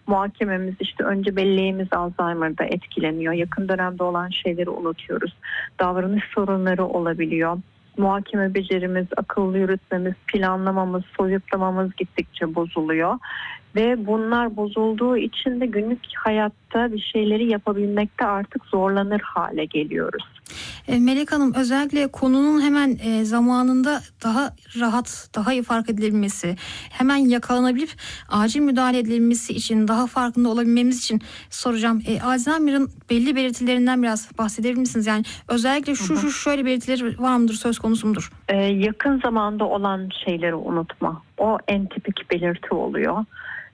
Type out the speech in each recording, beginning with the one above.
Muhakememiz işte önce belleğimiz Alzheimer'da etkileniyor. Yakın dönemde olan şeyleri unutuyoruz. Davranış sorunları olabiliyor. Muhakeme becerimiz, akıllı yürütmemiz, planlamamız, soyutlamamız gittikçe bozuluyor. Ve bunlar bozulduğu için de günlük hayatta bir şeyleri yapabilmekte artık zorlanır hale geliyoruz. Melek Hanım, özellikle konunun hemen zamanında daha rahat, daha iyi fark edilebilmesi, hemen yakalanabilip acil müdahale edilmesi için, daha farkında olabilmemiz için soracağım. Alzheimer'ın belli belirtilerinden biraz bahsedebilir misiniz? Yani özellikle şöyle belirtileri var mıdır, söz konusu mudur? Yakın zamanda olan şeyleri unutma. O en tipik belirti oluyor.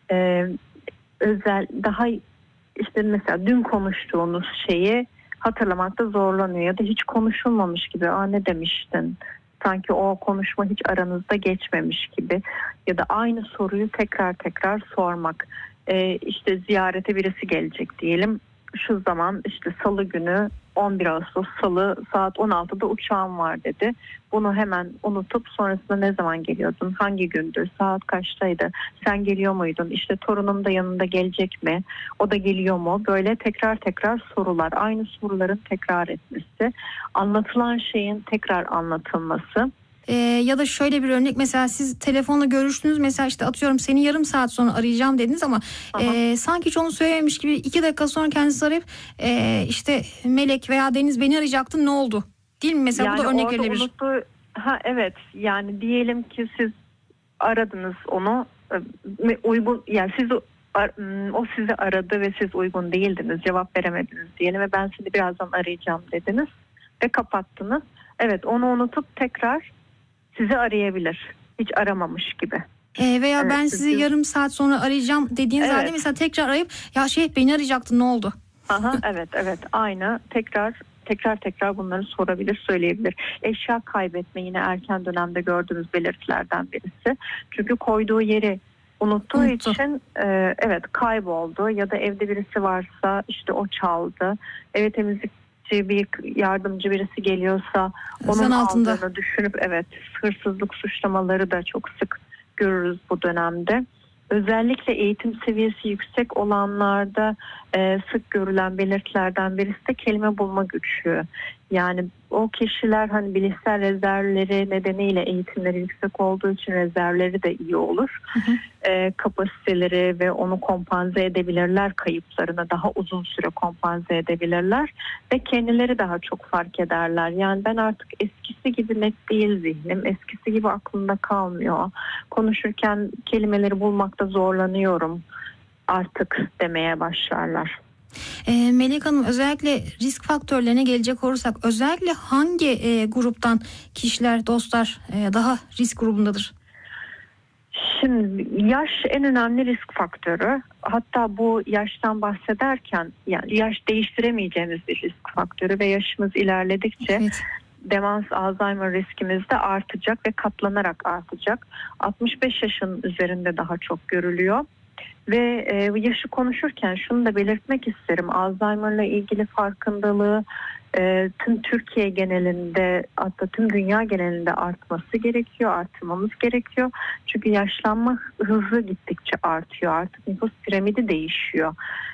Daha işte mesela dün konuştuğunuz şeyi hatırlamakta zorlanıyor ya da hiç konuşulmamış gibi. Ne demiştin? Sanki o konuşma hiç aranızda geçmemiş gibi ya da aynı soruyu tekrar tekrar sormak. İşte ziyarete birisi gelecek diyelim. Şu zaman işte salı günü 11 Ağustos salı saat 16'da uçağım var dedi. Bunu hemen unutup sonrasında ne zaman geliyordun? Hangi gündü? Saat kaçtaydı? Sen geliyor muydun? İşte torunum da yanında gelecek mi? O da geliyor mu? Böyle tekrar tekrar sorular. Aynı soruların tekrar etmesi. Anlatılan şeyin tekrar anlatılması. Ya da şöyle bir örnek, mesela siz telefonla görüştünüz, mesela işte atıyorum seni yarım saat sonra arayacağım dediniz ama sanki hiç onu söylememiş gibi 2 dakika sonra kendisi arayıp işte Melek veya Deniz beni arayacaktı, ne oldu? Değil mi? Mesela Yani bu da örnek orada verilebilir. evet, yani diyelim ki siz aradınız onu, uygun, yani o sizi aradı ve siz uygun değildiniz, cevap veremediniz diyelim ve ben seni birazdan arayacağım dediniz ve kapattınız. Evet, onu unutup tekrar sizi arayabilir. Hiç aramamış gibi. Veya ben sizi yarım saat sonra arayacağım dediğiniz halde mesela tekrar arayıp ya beni arayacaktın, ne oldu? Evet, aynı tekrar bunları sorabilir, söyleyebilir. Eşya kaybetme yine erken dönemde gördüğümüz belirtilerden birisi. Çünkü koyduğu yeri unuttuğu için kayboldu ya da evde birisi varsa işte o çaldı. Eve temizlikçi, bir yardımcı birisi geliyorsa onun aldığını düşünüp hırsızlık suçlamaları da çok sık görürüz bu dönemde. Özellikle eğitim seviyesi yüksek olanlarda sık görülen belirtilerden birisi de kelime bulma güçlüğü. Yani o kişiler hani bilişsel rezervleri nedeniyle eğitimleri yüksek olduğu için rezervleri de iyi olur. Kapasiteleri ve onu kompanze edebilirler, kayıplarını daha uzun süre kompanze edebilirler ve kendileri daha çok fark ederler. Yani ben artık eskisi gibi net değil zihnim, eskisi gibi aklımda kalmıyor. Konuşurken kelimeleri bulmakta zorlanıyorum artık demeye başlarlar. Melek Hanım, özellikle risk faktörlerine gelecek olursak özellikle hangi gruptan kişiler, dostlar daha risk grubundadır? Şimdi yaş en önemli risk faktörü. Hatta bu yaştan bahsederken yani yaş değiştiremeyeceğimiz bir risk faktörü ve yaşımız ilerledikçe demans, Alzheimer riskimiz de artacak ve katlanarak artacak. 65 yaşın üzerinde daha çok görülüyor. Ve yaşı konuşurken şunu da belirtmek isterim. Alzheimer'la ilgili farkındalığı tüm Türkiye genelinde, hatta tüm dünya genelinde artması gerekiyor, artırmamız gerekiyor. Çünkü yaşlanma hızı gittikçe artıyor. Artık nüfus piramidi değişiyor.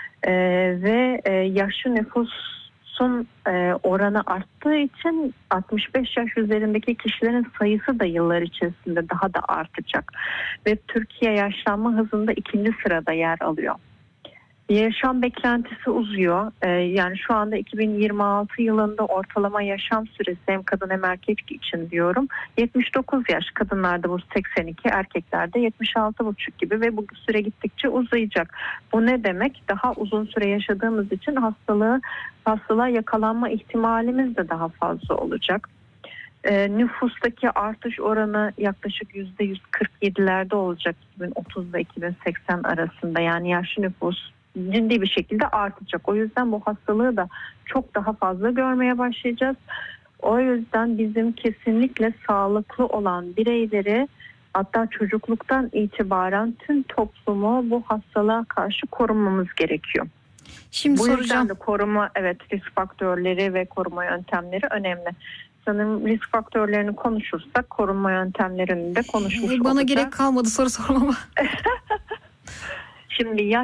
Ve yaşlı nüfusun oranı arttığı için 65 yaş üzerindeki kişilerin sayısı da yıllar içerisinde daha da artacak. Ve Türkiye yaşlanma hızında 2. sırada yer alıyor. Yaşam beklentisi uzuyor. Yani şu anda 2026 yılında ortalama yaşam süresi hem kadın hem erkek için diyorum 79 yaş. Kadınlarda bu 82, erkeklerde 76,5 gibi ve bu süre gittikçe uzayacak. Bu ne demek? Daha uzun süre yaşadığımız için hastalığa yakalanma ihtimalimiz de daha fazla olacak. Nüfustaki artış oranı yaklaşık %147'lerde olacak 2030 ile 2080 arasında. Yani yaşlı nüfus ciddi bir şekilde artacak. O yüzden bu hastalığı da çok daha fazla görmeye başlayacağız. O yüzden bizim kesinlikle sağlıklı olan bireyleri, hatta çocukluktan itibaren tüm toplumu bu hastalığa karşı korumamız gerekiyor. Şimdi bu soracağım. yüzden de koruma, risk faktörleri ve koruma yöntemleri önemli. Sanırım risk faktörlerini konuşursak korunma yöntemlerini de konuşmuş olacağız. Bana gerek kalmadı soru sormama. Şimdi